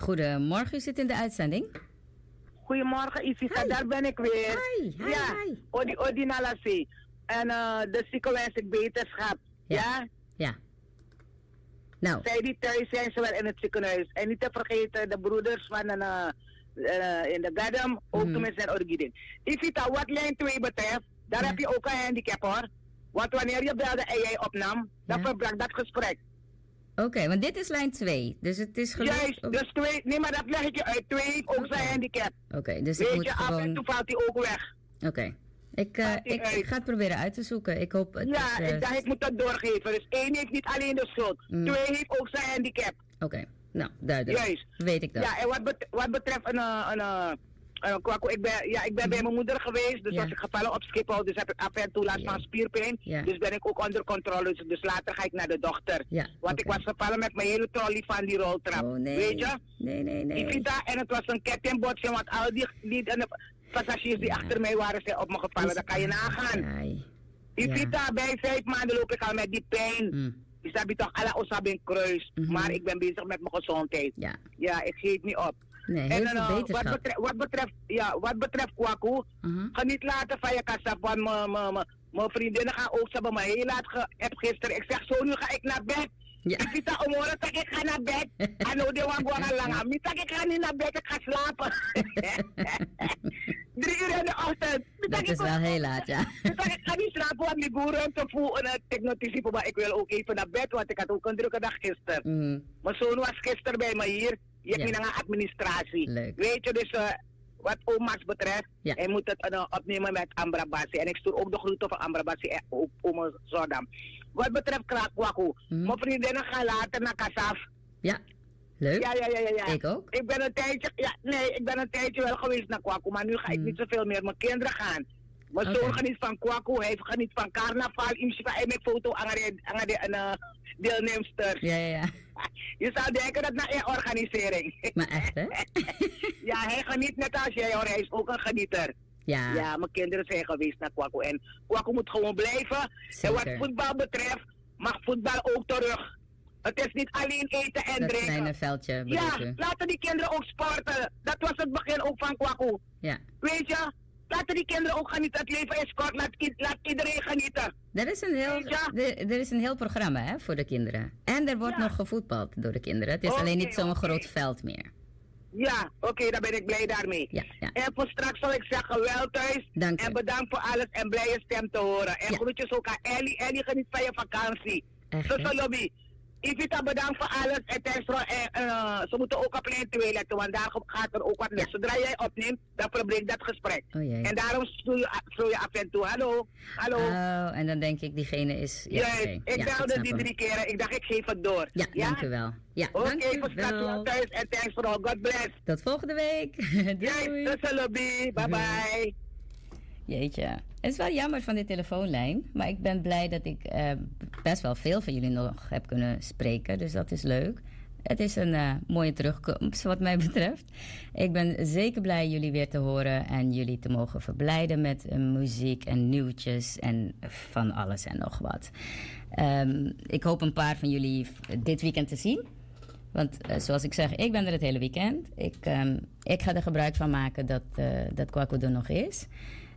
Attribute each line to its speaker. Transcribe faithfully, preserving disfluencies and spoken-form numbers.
Speaker 1: Goedemorgen, u zit in de uitzending.
Speaker 2: Goedemorgen Isisa, daar ben ik weer.
Speaker 1: Hi, hi,
Speaker 2: ja,
Speaker 1: hi.
Speaker 2: Odi, Odi Nalasi. En uh, de zieke wens ik beterschap. Ja?
Speaker 1: Ja. ja. Nou.
Speaker 2: Zij die thuis zijn, ze wel in het ziekenhuis. En niet te vergeten de broeders van uh, uh, in de Gadam, ook mm. tenminste in Orgidin. Isita, wat lijn twee betreft, daar ja. heb je ook een handicap hoor. Want wanneer je belde en jij opnam, dan ja. verbrak dat gesprek.
Speaker 1: Oké, okay, want dit is lijn twee. Dus het is gelukt.
Speaker 2: Juist, dus twee. Nee, maar dat leg ik je uit. Twee heeft ook okay. zijn handicap.
Speaker 1: Oké, okay, dus
Speaker 2: weet
Speaker 1: ik moet
Speaker 2: je,
Speaker 1: gewoon...
Speaker 2: af en toe valt hij ook weg.
Speaker 1: Oké. Okay. Ik, uh, ik, ik ga het proberen uit te zoeken. Ik hoop het
Speaker 2: ja,
Speaker 1: is, uh...
Speaker 2: ik dacht ik moet dat doorgeven. Dus één heeft niet alleen de schuld. Mm. Twee heeft ook zijn handicap.
Speaker 1: Oké, okay. Nou, duidelijk.
Speaker 2: Juist.
Speaker 1: Weet ik dat.
Speaker 2: Ja, en wat, bet wat betreft een... een, een Uh, Kwaku, ik ben, ja, ik ben mm. bij mijn moeder geweest, dus ja. was ik gevallen op Schiphol, dus heb ik af en toe last ja. van spierpijn. Ja. Dus ben ik ook onder controle, dus, dus later ga ik naar de dokter.
Speaker 1: Ja.
Speaker 2: Want okay. ik was gevallen met mijn hele trolley van die roltrap.
Speaker 1: Oh, nee.
Speaker 2: Weet je?
Speaker 1: Nee, nee, nee.
Speaker 2: Ik vind dat, en het was een kettingbotsing, want al die, die de passagiers die ja. achter mij waren, zijn op me gevallen. Dat kan je nagaan. Ik vind dat, bij vijf maanden loop ik al met die pijn. Mm. Dus dat heb je toch alle osab in kruis. Mm -hmm. Maar ik ben bezig met mijn gezondheid.
Speaker 1: Ja,
Speaker 2: ja ik geef niet op.
Speaker 1: Nee,
Speaker 2: en uh, wat, betreft, wat betreft, ja, wat betreft Kwaku, uh -huh. ga niet later van je kassa, want mijn vriendinnen gaan ook, ze hebben me heel laat geappt gisteren. Ik zeg zo, nu ga ik naar bed. Ja. Ik zit al morgen, dat ik ga naar bed. En nu de wang gaan lang. Ik zeg, ik ga niet naar bed, ik ga slapen. Drie uur in de ochtend.
Speaker 1: Dat is wel heel laat, ja.
Speaker 2: Ik zeg, ik ga niet slapen, want mijn boeren te voelen. En ik notitie, maar ik wil ook even naar bed, want ik had ook een drukke dag gisteren. Mm. Mijn zoon was gisteren bij me hier. Je hebt ja. niet een administratie.
Speaker 1: Leuk.
Speaker 2: Weet je, dus uh, wat oma's betreft, ja. hij moet het uh, opnemen met Ambra Bassi. En ik stuur ook de groeten van Ambra Bassi en op Oma Zodam. Wat betreft Kwaku, mm. mijn vriendinnen gaan later naar Kasaf.
Speaker 1: Ja, leuk.
Speaker 2: Ja, ja, ja, ja, ja.
Speaker 1: Ik ook.
Speaker 2: Ik ben een tijdje, ja, nee, ik ben een tijdje wel geweest naar Kwaku, maar nu ga ik mm. niet zoveel meer. Mijn kinderen gaan. Mijn okay. zoon geniet van Kwaku, hij geniet van carnaval. Hij maakt foto aan de deelnemster.
Speaker 1: Ja, ja, ja.
Speaker 2: Je zou denken dat naar een organisering.
Speaker 1: Maar echt, hè?
Speaker 2: Ja, hij geniet net als jij hoor, hij is ook een genieter.
Speaker 1: Ja.
Speaker 2: Ja, mijn kinderen zijn geweest naar Kwaku en Kwaku moet gewoon blijven.
Speaker 1: Zeker.
Speaker 2: En wat voetbal betreft, mag voetbal ook terug. Het is niet alleen eten en
Speaker 1: dat
Speaker 2: drinken.
Speaker 1: Dat kleine veldje,
Speaker 2: ja, u? Laten die kinderen ook sporten. Dat was het begin ook van Kwaku.
Speaker 1: Ja.
Speaker 2: Weet je? Laten die kinderen ook genieten. Het leven is kort, laat, laat iedereen genieten.
Speaker 1: Er is, een heel, de, er is een heel programma hè, voor de kinderen. En er wordt ja. nog gevoetbald door de kinderen. Het is okay, alleen niet zo'n okay. groot veld meer.
Speaker 2: Ja, oké, okay, dan ben ik blij daarmee.
Speaker 1: Ja, ja.
Speaker 2: En voor straks zal ik zeggen, wel thuis.
Speaker 1: Dank
Speaker 2: en
Speaker 1: u.
Speaker 2: Bedankt voor alles en blije stem te horen. En ja. groetjes ook aan Ellie. Ellie geniet van je vakantie. Zo lobby. Ivita, bedankt voor alles. En tenslotte, uh, uh, ze moeten ook op lijn twee letten, want daar gaat er ook wat les. Ja. Zodra jij opneemt, dan verbreekt dat gesprek.
Speaker 1: Oh,
Speaker 2: en daarom stoel je, stoel je af en toe. Hallo, hallo.
Speaker 1: Oh, en dan denk ik, diegene is... Ja,
Speaker 2: ja, okay. Ik
Speaker 1: ja,
Speaker 2: belde die drie keren. Ik dacht, ik geef het door.
Speaker 1: Ja, ja? dank u wel. Ja,
Speaker 2: oké, okay, voor straks wel thuis en thanks for all. God bless.
Speaker 1: Tot volgende week. Doei.
Speaker 2: Ja, tot lobby. Bye bye.
Speaker 1: Jeetje. Het is wel jammer van de telefoonlijn. Maar ik ben blij dat ik uh, best wel veel van jullie nog heb kunnen spreken. Dus dat is leuk. Het is een uh, mooie terugkomst wat mij betreft. Ik ben zeker blij jullie weer te horen. En jullie te mogen verblijden met uh, muziek en nieuwtjes. En van alles en nog wat. Um, ik hoop een paar van jullie dit weekend te zien. Want uh, zoals ik zeg, ik ben er het hele weekend. Ik, um, ik ga er gebruik van maken dat, uh, dat Kwaku er nog is.